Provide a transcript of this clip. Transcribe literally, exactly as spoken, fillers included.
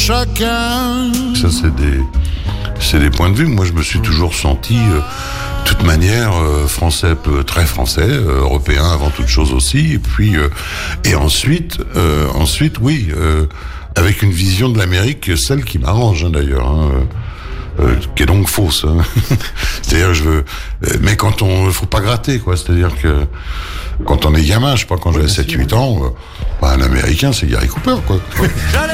chacun. Ça, c'est des, c'est des points de vue. Moi, je me suis toujours senti, euh, de toute manière, euh, français, peu, très français, euh, européen avant toute chose aussi. Et puis, euh, et ensuite, euh, ensuite, oui, euh, avec une vision de l'Amérique, celle qui m'arrange hein, d'ailleurs. Hein, euh, qui est donc fausse. Hein. C'est-à-dire, je veux, mais quand on, faut pas gratter, quoi. C'est-à-dire que quand on est gamin, je sais pas, quand j'avais sept huit ans, euh, bah, un Américain, c'est Gary Cooper, quoi.